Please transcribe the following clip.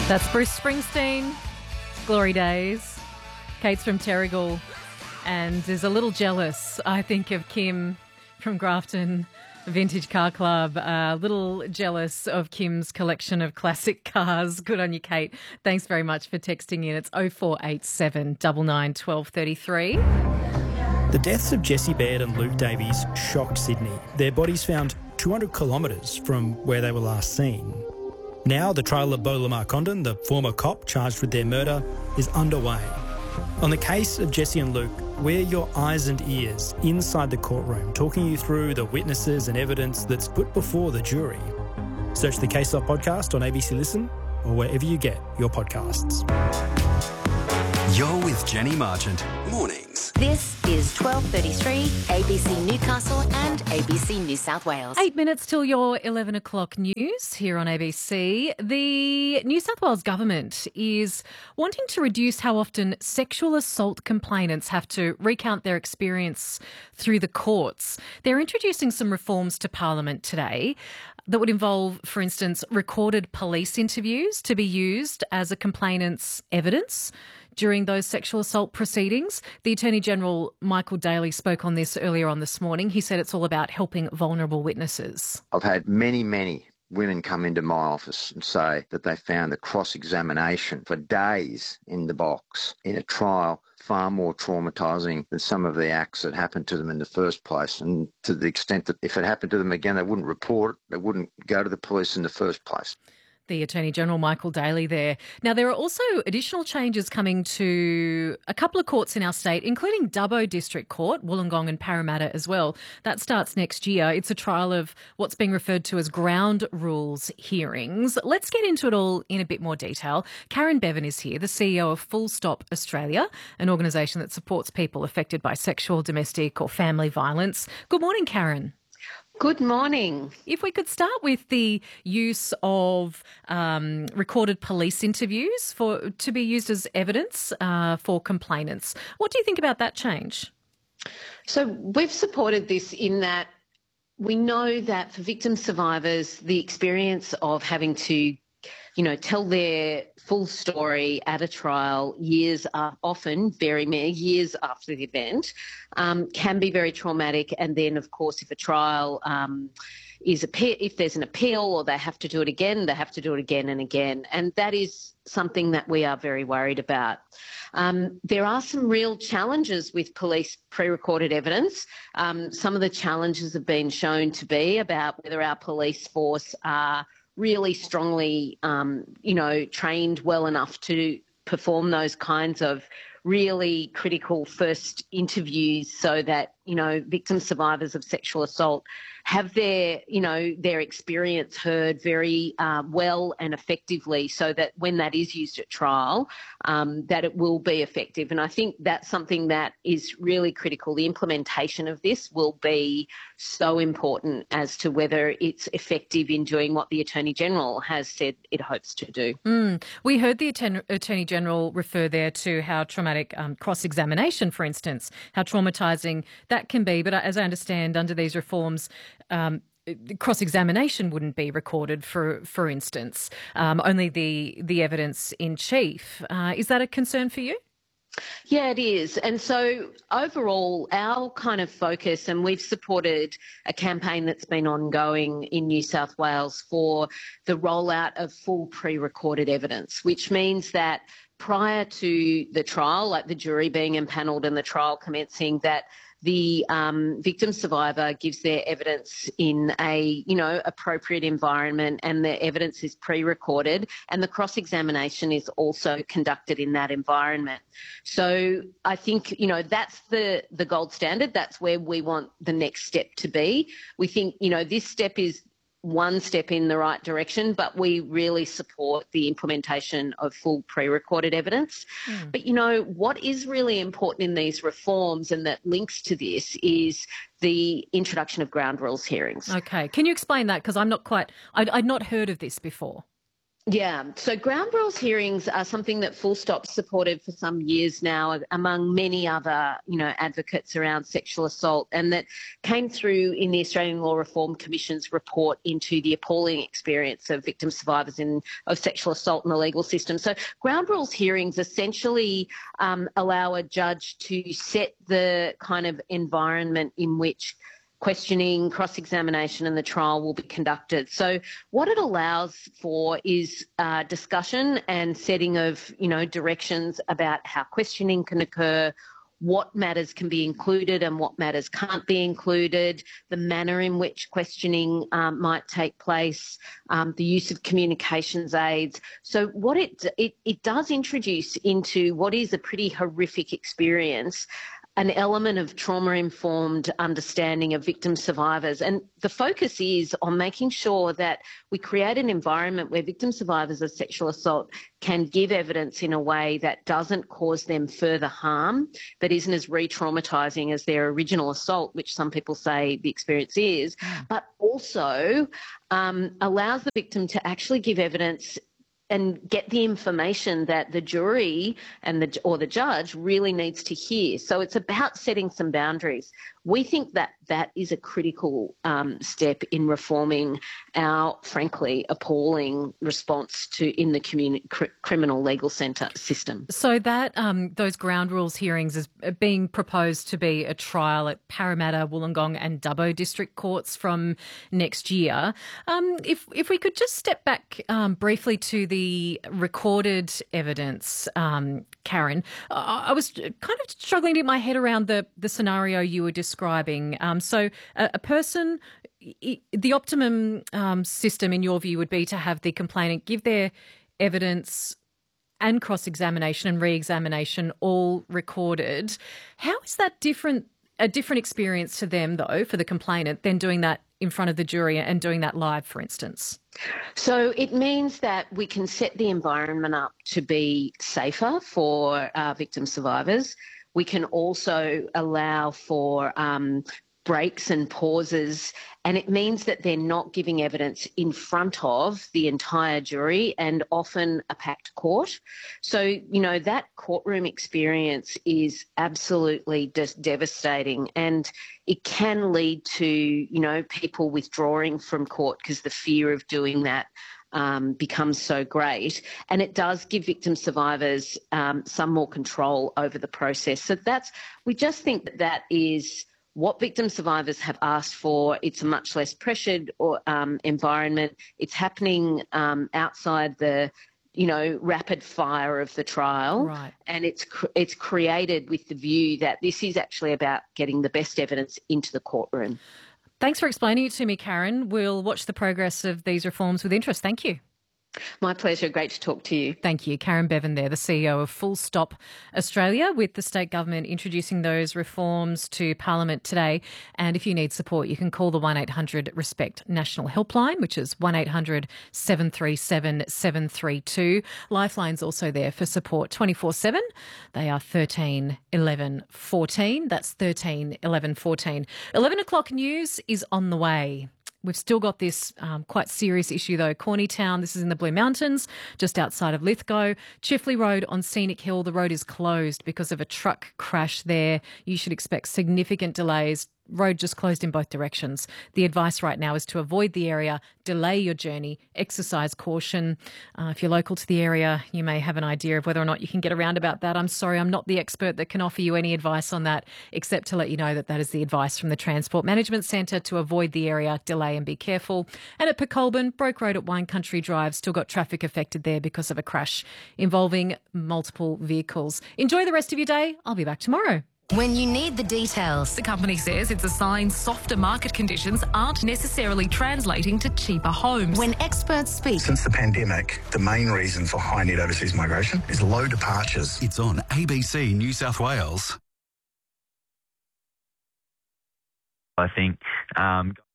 That's Bruce Springsteen, Glory Days. Kate's from Terrigal and is a little jealous, I think, of Kim from Grafton Vintage Car Club. A little jealous of Kim's collection of classic cars. Good on you, Kate. Thanks very much for texting in. It's 0487 99 1233. The deaths of Jessie Baird and Luke Davies shocked Sydney. Their bodies found 200 kilometres from where they were last seen. Now the trial of Beau Lamar Condon, the former cop charged with their murder, is underway. On the case of Jessie and Luke, we're your eyes and ears inside the courtroom, talking you through the witnesses and evidence that's put before the jury. Search the Case Law podcast on ABC Listen or wherever you get your podcasts. You're with Jenny Marchant. Mornings. This is 12:33 ABC Newcastle and ABC New South Wales. 8 minutes till your 11 o'clock news here on ABC. The New South Wales government is wanting to reduce how often sexual assault complainants have to recount their experience through the courts. They're introducing some reforms to Parliament today that would involve, for instance, recorded police interviews to be used as a complainant's evidence during those sexual assault proceedings. The Attorney-General, Michael Daly, spoke on this earlier on this morning. He said it's all about helping vulnerable witnesses. I've had many women come into my office and say that they found the cross-examination for days in the box in a trial far more traumatising than some of the acts that happened to them in the first place, and to the extent that if it happened to them again, they wouldn't report it, they wouldn't go to the police in the first place. The Attorney-General, Michael Daly, there. Now, there are also additional changes coming to a couple of courts in our state, including Dubbo District Court, Wollongong and Parramatta as well. That starts next year. It's a trial of what's being referred to as ground rules hearings. Let's get into it all in a bit more detail. Karen Bevan is here, the CEO of Full Stop Australia, an organisation that supports people affected by sexual, domestic or family violence. Good morning, Karen. Good morning. If we could start with the use of recorded police interviews to be used as evidence for complainants. What do you think about that change? So we've supported this in that we know that for victim survivors, the experience of having to tell their full story at a trial often very many years after the event can be very traumatic. And then, of course, if a trial if there's an appeal or they have to do it again, they have to do it again and again. And that is something that we are very worried about. There are some real challenges with police pre-recorded evidence. Some of the challenges have been shown to be about whether our police force are really strongly, trained well enough to perform those kinds of really critical first interviews so that, victim survivors of sexual assault have their experience heard very well and effectively, so that when that is used at trial, that it will be effective. And I think that's something that is really critical. The implementation of this will be so important as to whether it's effective in doing what the Attorney-General has said it hopes to do. We heard the Attorney-General refer there to how traumatic cross-examination, for instance, how traumatising that can be. But as I understand, under these reforms, cross-examination wouldn't be recorded, for instance, only the evidence in chief. Is that a concern for you? Yeah, it is. And so overall, our kind of focus, and we've supported a campaign that's been ongoing in New South Wales for the rollout of full pre-recorded evidence, which means that prior to the trial, like the jury being empanelled and the trial commencing, that the victim survivor gives their evidence in a, appropriate environment, and the evidence is pre-recorded, and the cross-examination is also conducted in that environment. So I think, that's the gold standard. That's where we want the next step to be. We think, this step is one step in the right direction, but we really support the implementation of full pre-recorded evidence. But, what is really important in these reforms, and that links to this, is the introduction of ground rules hearings. Okay. Can you explain that? Because I'd not heard of this before. Yeah, so ground rules hearings are something that Full Stop's supported for some years now, among many other, advocates around sexual assault, and that came through in the Australian Law Reform Commission's report into the appalling experience of victim survivors of sexual assault in the legal system. So ground rules hearings essentially allow a judge to set the kind of environment in which questioning, cross-examination and the trial will be conducted. So what it allows for is discussion and setting of, directions about how questioning can occur, what matters can be included and what matters can't be included, the manner in which questioning might take place, the use of communications aids. So what it does introduce into what is a pretty horrific experience an element of trauma-informed understanding of victim survivors. And the focus is on making sure that we create an environment where victim survivors of sexual assault can give evidence in a way that doesn't cause them further harm, that isn't as re-traumatising as their original assault, which some people say the experience is, but also allows the victim to actually give evidence and get the information that the jury and or the judge really needs to hear. So it's about setting some boundaries. We think that that is a critical step in reforming our, frankly, appalling response in the criminal legal system. So that those ground rules hearings is being proposed to be a trial at Parramatta, Wollongong and Dubbo district courts from next year. If we could just step back briefly to the recorded evidence, Karen, I was kind of struggling to get my head around the scenario you were describing. So a person, the optimum system in your view would be to have the complainant give their evidence and cross-examination and re-examination all recorded. How is that a different experience to them, though, for the complainant, than doing that in front of the jury and doing that live, for instance? So it means that we can set the environment up to be safer for victim survivors. We can also allow for breaks and pauses, and it means that they're not giving evidence in front of the entire jury and often a packed court. So, that courtroom experience is absolutely devastating, and it can lead to, people withdrawing from court because the fear of doing that becomes so great, and it does give victim survivors some more control over the process. So we just think that is what victim survivors have asked for. It's a much less pressured environment. It's happening outside the rapid fire of the trial, right. And it's created with the view that this is actually about getting the best evidence into the courtroom. Thanks for explaining it to me, Karen. We'll watch the progress of these reforms with interest. Thank you. My pleasure. Great to talk to you. Thank you. Karen Bevan there, the CEO of Full Stop Australia, with the state government introducing those reforms to Parliament today. And if you need support, you can call the 1-800-RESPECT national helpline, which is 1-800-737-732. Lifeline's also there for support 24/7. They are 13 11 14. That's 13 11 14. 11 o'clock news is on the way. We've still got this quite serious issue, though. Corneytown, this is in the Blue Mountains, just outside of Lithgow. Chifley Road on Scenic Hill, the road is closed because of a truck crash there. You should expect significant delays. Road just closed in both directions. The advice right now is to avoid the area, delay your journey, exercise caution. If you're local to the area, you may have an idea of whether or not you can get around about that. I'm sorry, I'm not the expert that can offer you any advice on that, except to let you know that that is the advice from the Transport Management Centre, to avoid the area, delay and be careful. And at Pecolburn, Broke Road at Wine Country Drive, still got traffic affected there because of a crash involving multiple vehicles. Enjoy the rest of your day. I'll be back tomorrow. When you need the details. The company says it's a sign softer market conditions aren't necessarily translating to cheaper homes. When experts speak. Since the pandemic, the main reason for high net overseas migration is low departures. It's on ABC New South Wales. I think